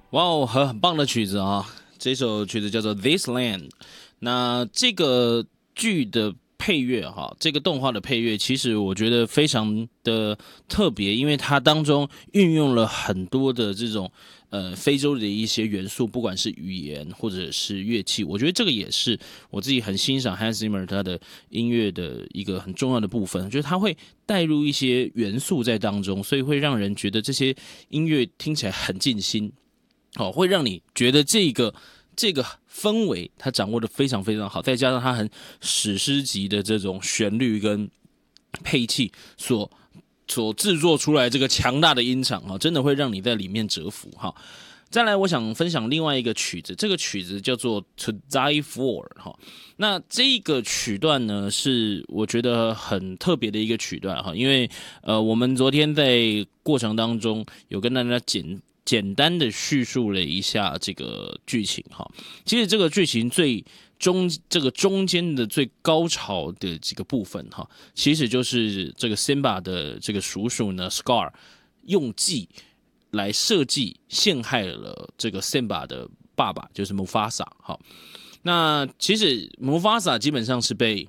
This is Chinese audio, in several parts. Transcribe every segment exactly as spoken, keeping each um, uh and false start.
哇哦，很很棒的曲子啊！这首曲子叫做《This Land》。那这个剧的配乐哈，这个动画的配乐，其实我觉得非常的特别，因为它当中运用了很多的这种呃非洲的一些元素，不管是语言或者是乐器，我觉得这个也是我自己很欣赏 Hans Zimmer 他的音乐的一个很重要的部分，就是他会带入一些元素在当中，所以会让人觉得这些音乐听起来很进心。哦，会让你觉得这个这个氛围他掌握的非常非常好，再加上他很史诗级的这种旋律跟配器所所制作出来这个强大的音场啊，真的会让你在里面折服哈。再来，我想分享另外一个曲子，这个曲子叫做《To Die For》哈。那这个曲段呢，是我觉得很特别的一个曲段哈，因为呃，我们昨天在过程当中有跟大家简简单的叙述了一下这个剧情哈。其实这个剧情最中这个中间的最高潮的几个部分哈，其实就是这个 Simba 的这个叔叔呢 Scar 用计来设计陷害了这个 Simba 的爸爸，就是 Mufasa 哈。那其实 Mufasa 基本上是被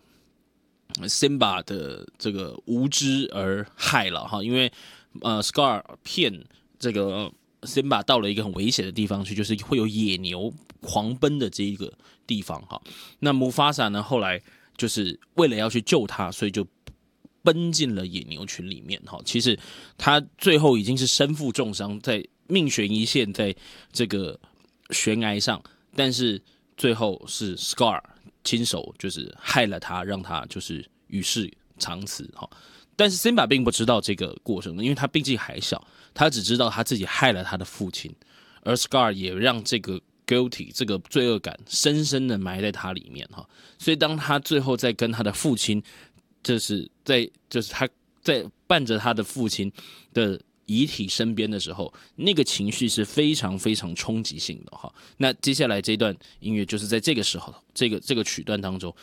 Simba 的这个无知而害了哈，因为呃 Scar 骗这个 Simba 到了一个很危险的地方去，就是会有野牛狂奔的这一个地方哈。那 Mufasa 呢，后来就是为了要去救他，所以就奔进了野牛群里面哈。其实他最后已经是身负重伤，在命悬一线，在这个悬崖上，但是最后是 Scar 亲手就是害了他，让他就是与世长辞哈。但是 Simba 并不知道这个过程，因为他毕竟还小，他只知道他自己害了他的父亲，而 Scar 也让这个 guilty 这个罪恶感深深的埋在他里面哈。所以当他最后在跟他的父亲，就是在就是他在伴着他的父亲的遗体身边的时候，那个情绪是非常非常冲击性的哈。那接下来这段音乐就是在这个时候，这个这个曲段当中